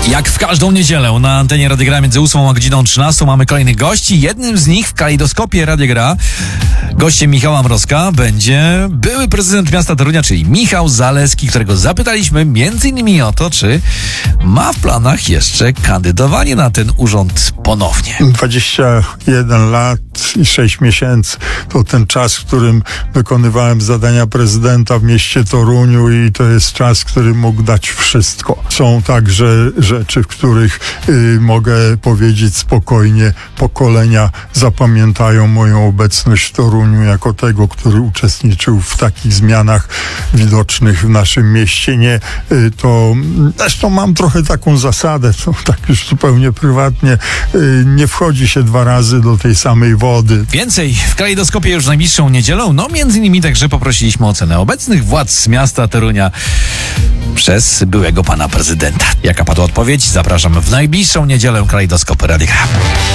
Jak w każdą niedzielę na antenie Radia Gra między 8 a godziną 13 mamy kolejnych gości. Jednym z nich w kalejdoskopie Radia Gra, gościem Michała Mrozka, będzie były prezydent miasta Torunia, czyli Michał Zalewski, którego zapytaliśmy m.in. o to, czy ma w planach jeszcze kandydowanie na ten urząd ponownie. 21 lat i 6 miesięcy to ten czas, w którym wykonywałem zadania prezydenta w mieście Toruniu i to jest czas, który mógł dać wszystko. Są także rzeczy, w których mogę powiedzieć spokojnie, pokolenia zapamiętają moją obecność w Toruniu jako tego, który uczestniczył w takich zmianach widocznych w naszym mieście. Nie, zresztą mam trochę taką zasadę, to tak już zupełnie prywatnie, nie wchodzi się 2 razy do tej samej wody. Więcej w kalejdoskopie już najbliższą niedzielą, między innymi także poprosiliśmy o ocenę obecnych władz miasta Torunia przez byłego pana prezydenta. Jaka padła odpowiedź? Zapraszam w najbliższą niedzielę kalejdoskopy Radia Gra.